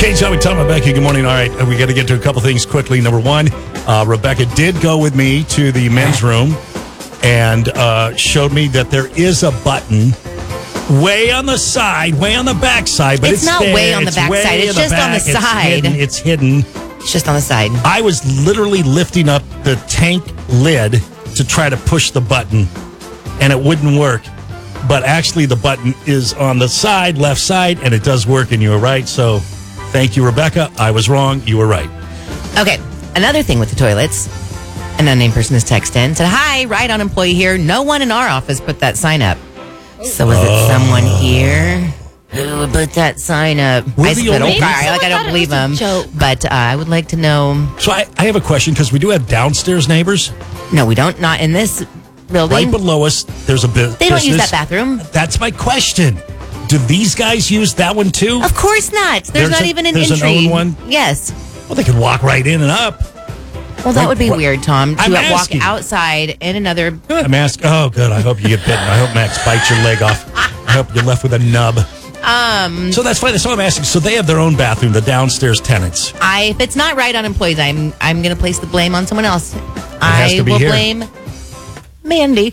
Hey, Joey, Tom, Rebecca, good morning. All right, we got to get to a couple things quickly. Number one, Rebecca did go with me to the men's room and showed me that there is a button way on the side, way on the back side, but it's not there. way on the back side. It's just on the side. It's hidden. It's just on the side. I was literally lifting up the tank lid to try to push the button, and it wouldn't work. But actually, the button is on the side, left side, and it does work, and you were right. So thank you, Rebecca. I was wrong. You were right. Okay, another thing with the toilets. An unnamed person has texted in, said, "Hi, Ride-On employee here. No one in our office put that sign up." So was it someone here who put that sign up? I said, okay, I don't believe him. But I would like to know. So I have a question, because we do have downstairs neighbors. No, we don't. Not in this building. Right below us, there's a business. They don't use that bathroom. That's my question. Do these guys use that one too? Of course not. There's not even an entry. There's an own one? Yes. Well, they could walk right in and up. Well, that would be weird, Tom, to walk asking. outside in another... I'm asking. Oh, good. I hope you get bitten. I hope Max bites your leg off. I hope you're left with a nub. So that's fine. That's what I'm asking. So they have their own bathroom, the downstairs tenants. If it's not Ride-On employees, I'm going to place the blame on someone else. I will blame Mandy.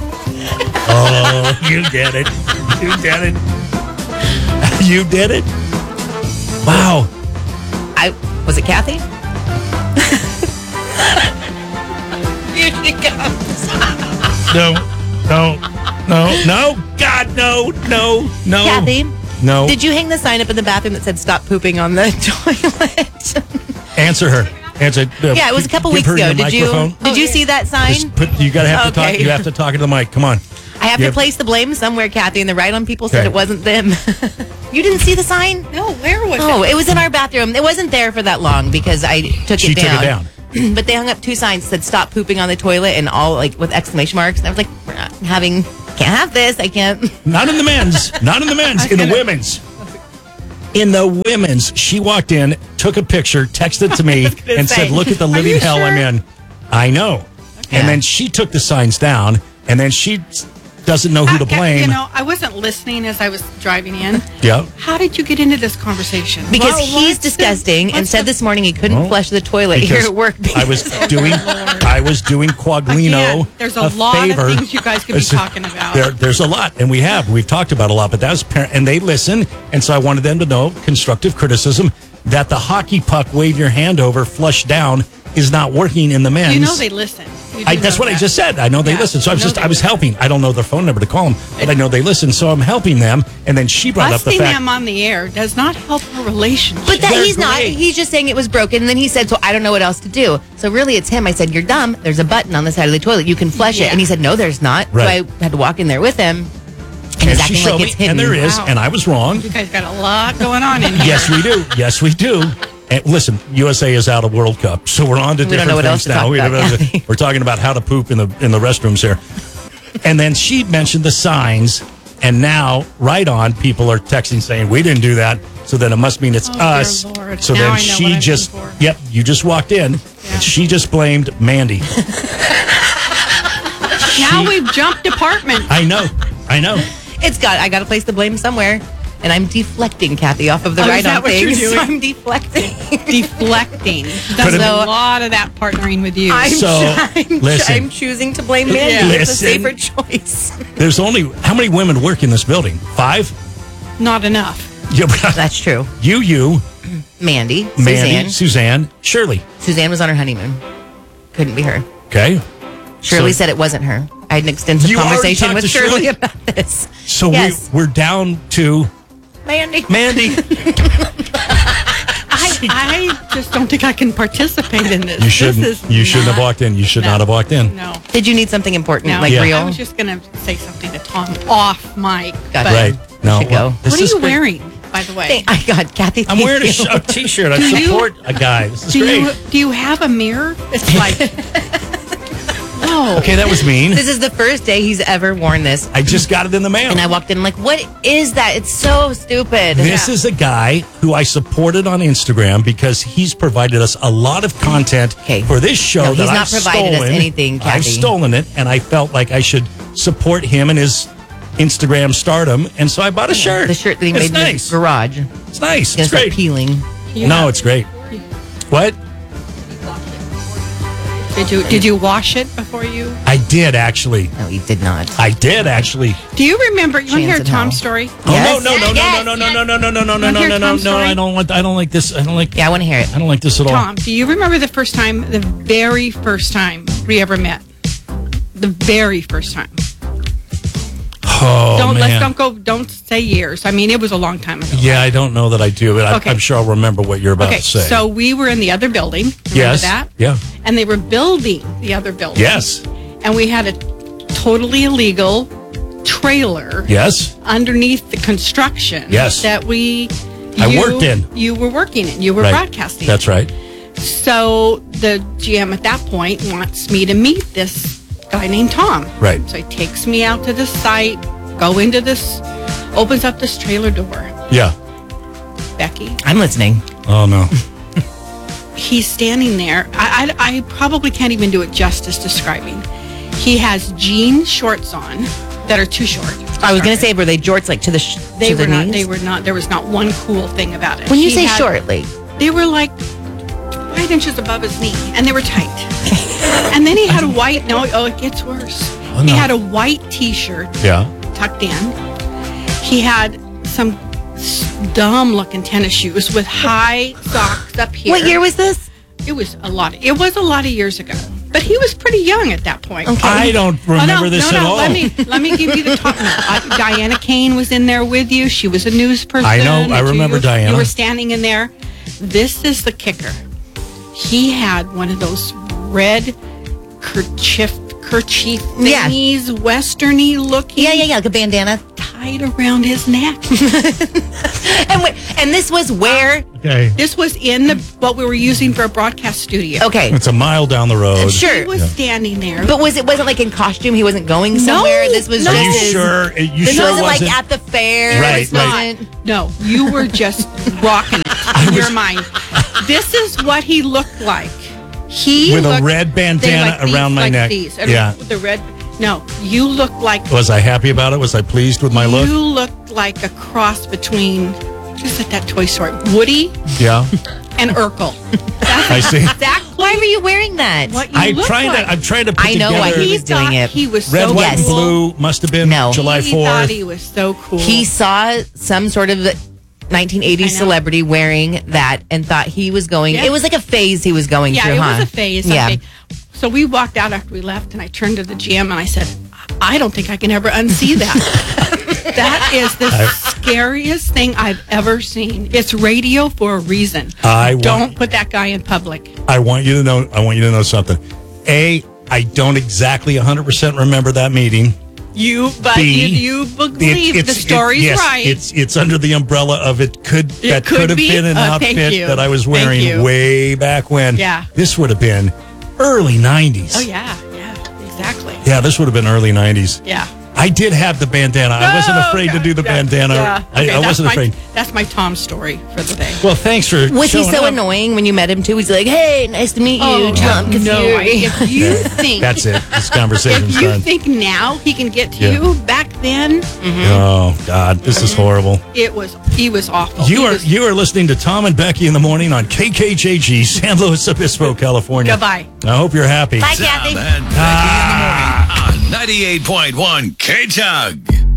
Oh, you did it. You did it. You did it. Wow. Was it Kathy? Here she comes. No. God, no. Kathy? No. Did you hang the sign up in the bathroom that said "Stop pooping on the toilet"? Answer her. Yeah, it was a couple weeks ago. Did you see that sign? You gotta have to talk. You have to talk into the mic. Come on. I have to place the blame somewhere, Kathy, and the Ride-On people said it wasn't them. You didn't see the sign? No, where was it? Oh, it was in our bathroom. It wasn't there for that long because I took it down. She took it down. But they hung up two signs that said "Stop pooping on the toilet" and all with exclamation marks. And I was like, can't have this. I can't. Not in the men's. Not in the men's. In the women's. In the women's. She walked in, took a picture, texted to me, and said, "Look at the living hell I'm in." I know. Okay. And then she took the signs down, and then she doesn't know who to blame. I wasn't listening as I was driving in. Yeah. How did you get into this conversation? Because he's disgusting and said this morning he couldn't flush the toilet here at work. I was doing Quaglino there's a lot of things you guys could be talking about. There's a lot, and we've talked about a lot, but that was and they listen, and so I wanted them to know constructive criticism that the hockey puck wave your hand over, flush down is not working in the men's. You know they listen. That's what I just said. I know they listen. So I was helping. I don't know their phone number to call them, but I know they listen. So I'm helping them. And then she brought up the fact. Busting them on the air does not help a relationship. But he's not. He's just saying it was broken. And then he said, so I don't know what else to do. So really it's him. I said, you're dumb. There's a button on the side of the toilet. You can flush it. And he said, no, there's not. Right. So I had to walk in there with him. And he's acting like it's hidden. And there is. Wow. And I was wrong. You guys got a lot going on in here. Yes, we do. Yes, we do. And listen, USA is out of World Cup, so we're on to different things now. We're talking about how to poop in the restrooms here. And then she mentioned the signs, and now Ride-On people are texting saying we didn't do that, so then it must mean it's us. Lord. So now then she just you just walked in. And she just blamed Mandy. Now we've jumped department. I know. I got to place the blame somewhere. And I'm deflecting Kathy off of the Ride-On thing. So I'm deflecting. Deflecting. That's a lot of that partnering with you. I'm choosing to blame Mandy. It's a safer choice. There's only, how many women work in this building? 5? Not enough. Yeah, that's true. You. Mandy, Suzanne, Shirley. Suzanne was on her honeymoon. Couldn't be her. Okay. Shirley said it wasn't her. I had an extensive conversation with Shirley about this. So we're down to... Mandy. I just don't think I can participate in this. You shouldn't. You shouldn't have walked in. You should not have walked in. No. Did you need something important, real? I was just going to say something to Tom off mic. Gotcha. Right. No. What are you wearing, by the way? I got Kathy. I'm wearing a T-shirt. I support a guy. This is great. Do you have a mirror? It's like... Oh. Okay, that was mean. This is the first day he's ever worn this. I just got it in the mail. And I walked in like, what is that? It's so stupid. This is a guy who I supported on Instagram because he's provided us a lot of content for this show that I've stolen. He's not provided us anything, Kathy. I've stolen it, and I felt like I should support him and his Instagram stardom, and so I bought a shirt. The shirt that he made in his garage. It's nice. It's great. Peeling. No, it's great. What? Did you wash it before you? I did, actually. No, you did not. I did, actually. Do you remember? You want to hear Chance at Tom's hell. story? Oh, Yes. no, Yes. no, I don't like this. I Yeah, I want to hear it. don't like this at all. Tom, do you remember the very first time we ever met? The very first time. Oh, man. Don't say years. I mean, it was a long time ago. Yeah, I don't know that I do, but Okay. I'm sure I'll remember what you're about Okay, to say. so we were in the other building. Remember yes. that? Yeah. And they were building the other building. Yes. And we had a totally illegal trailer Yes. underneath the construction. Yes. That I worked in. You were working in. You were Right. broadcasting. That's right. So the GM at that point wants me to meet this guy named Tom. Right. So he takes me out to the site, opens up this trailer door. Yeah. Becky, I'm listening. Oh, no. he's standing there. I probably can't even do it justice describing. He has jean shorts on that are too short. I was going to say, were they jorts like to the They to were the not. knees? They were not. There was not one cool thing about it. When you He say had- shortly, they were like 5 inches above his knee, and they were tight. And then he had a white. No, it gets worse. Oh, He no. had a white T-shirt Yeah. tucked in. He had some dumb-looking tennis shoes with high socks up here. what year was this? It was a lot. It was a lot of years ago. But he was pretty young at that point. Okay. I don't remember this at all. Let me give you the top. Diana Kane was in there with you. She was a news person. I know. I remember Diana. You were standing in there. This is the kicker. He had one of those red kerchief Yeah. thingies, westerny looking. Yeah, like a bandana. Tied around his neck. And this was where? Okay. This was in what we were using for a broadcast studio. Okay, It's a mile down the road. He sure. was standing there. But wasn't like in costume? He wasn't going somewhere. This was no. Are just you his- sure? You This sure wasn't like wasn't? at the fair. Right, This right. wasn't- No, you were just rocking it in your mind. This is what he looked like. He With a looked- red bandana they around my like neck. These. Yeah. The red. No, you looked like Was I happy about it? Was I pleased with my look? you looked like a cross between just at that Toy Story Woody Yeah. and Urkel. That's I see. exactly Why were you wearing that? what you I'm look trying like. to put I know together why he He was doing thought it. He was red, so white, and cool. blue. Must have been No. July He thought 4th. he was so cool. He saw some sort of 1980s I know. celebrity wearing that and thought he was going. Yeah. It was like a phase he was going Yeah, through. it huh? was a phase. Yeah. Okay. So we walked out after we left, and I turned to the GM and I said, I don't think I can ever unsee that. That is the scariest thing I've ever seen. It's radio for a reason. Don't put that guy in public. I want you to know something. A, I don't exactly 100% remember that meeting. But B, you believe the story's yes, right. It's under the umbrella of It could have be. been an Thank outfit you. that I was Thank wearing you. way back when. Yeah. This would have been early 90s. Oh, yeah, exactly. Yeah, this would have been early 90s. Yeah. I did have the bandana. I wasn't afraid to do the bandana. Yeah. Okay, I wasn't afraid. That's my Tom story for the day. Well, thanks for Was he showing so up. annoying when you met him too? He's like, "Hey, nice to meet you, Tom no. Kafuri." If you think That's it. This conversation's if you done. think now he can get to Yeah. you, back then Oh God, this is horrible. he was awful. You are listening to Tom and Becky in the morning on KKJG, San Luis Obispo, California. Goodbye. I hope you're happy. Bye, Kathy. Tom and Becky in the morning on 98.1 K-Tug.